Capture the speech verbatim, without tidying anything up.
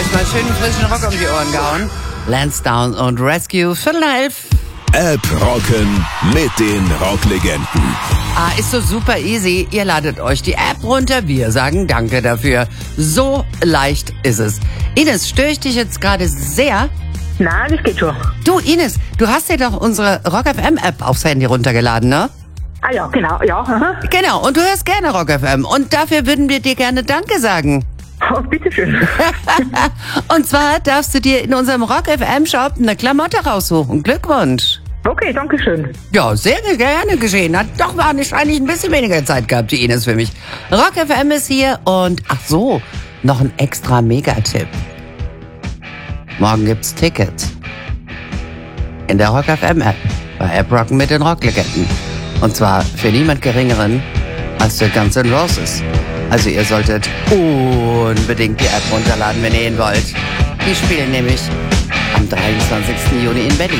euch mal schönen frischen Rock um die Ohren gehauen. Lansdowne und Rescue, Viertel nach elf. App rocken mit den Rocklegenden. Ah, ist so super easy. Ihr ladet euch die App runter. Wir sagen Danke dafür. So leicht ist es. Ines, störe ich dich jetzt gerade sehr? Na, das geht schon. Du, Ines, du hast dir doch unsere Rock F M App aufs Handy runtergeladen, ne? Ah ja, genau, ja. Aha. Genau, und du hörst gerne Rock F M. Und dafür würden wir dir gerne Danke sagen. Oh, bitteschön. Und zwar darfst du dir in unserem Rock F M Shop eine Klamotte raussuchen. Glückwunsch. Okay, danke schön. Ja, sehr gerne geschehen. Hat doch wahrscheinlich ein bisschen weniger Zeit gehabt, die Ines für mich. Rock F M ist hier und ach so, noch ein extra Megatipp. Morgen gibt's Tickets. In der Rock F M App. Bei App Rocken mit den Rocklegenden. Und zwar für niemand Geringeren als für Guns N' Roses. Also ihr solltet unbedingt die App runterladen, wenn ihr ihn wollt. Die spielen nämlich am dreiundzwanzigsten Juni in Berlin.